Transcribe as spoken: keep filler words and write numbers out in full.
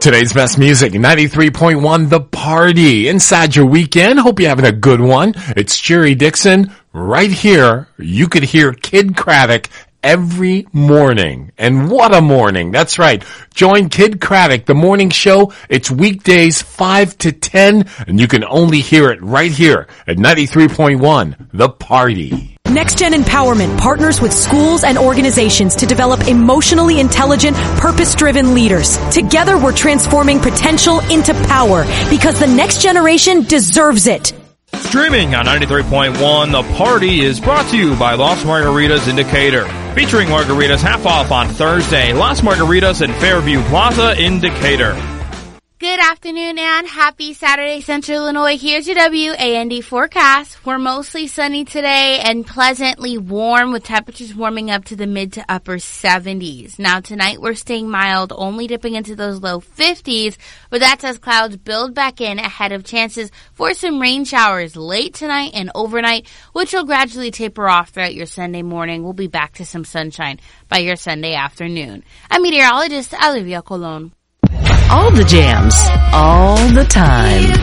Today's best music, ninety-three point one The Party. Inside your weekend. Hope you're having a good one. It's Jerry Dixon. Right here, you could hear Kid Craddock every morning. And what a morning. That's right. Join Kid Craddock, the morning show. It's weekdays five to ten, and you can only hear it right here at ninety-three point one The Party. NextGen Empowerment partners with schools and organizations to develop emotionally intelligent, purpose-driven leaders. Together, we're transforming potential into power because the next generation deserves it. Streaming on ninety-three point one, The Party is brought to you by Las Margaritas in Decatur. Featuring margaritas half off on Thursday. Las Margaritas in Fairview Plaza in Decatur. Good afternoon and happy Saturday, Central Illinois. Here's your W A N D forecast. We're mostly sunny today and pleasantly warm with temperatures warming up to the mid to upper seventies. Now tonight we're staying mild, only dipping into those low fifties, but that's as clouds build back in ahead of chances for some rain showers late tonight and overnight, which will gradually taper off throughout your Sunday morning. We'll be back to some sunshine by your Sunday afternoon. I'm meteorologist Olivia Colon. All the jams, all the time.